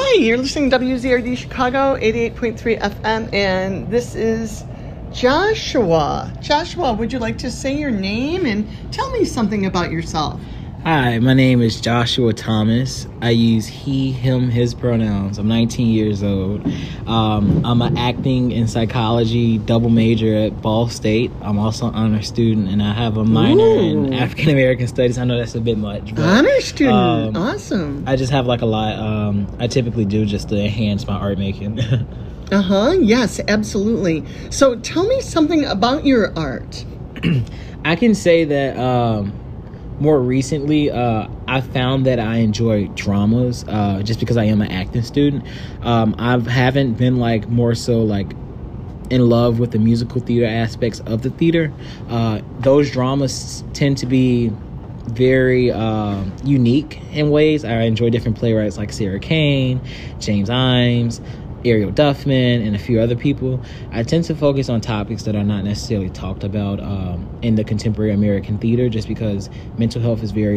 Hi, you're listening to WZRD Chicago, 88.3 FM, and this is Joshua. Joshua, would you like to say your name and tell me something about yourself? Hi, my name is Joshua Thomas. I use he, him, his pronouns. I'm 19 years old. I'm an acting and psychology double major at Ball State. I'm also an honor student, and I have a minor in African American studies. I know that's a bit much. But, honor student, awesome. I just have like a lot I typically do just to enhance my art making. Yes, absolutely. So tell me something about your art. I can say that more recently, I found that I enjoy dramas just because I am an acting student. I haven't been like more so like in love with the musical theater aspects of the theater. Those dramas tend to be very unique in ways. I enjoy different playwrights like Sarah Kane, James Imes, Ariel Duffman, and a few other people. I tend to focus on topics that are not necessarily talked about in the contemporary American theater just because mental health is very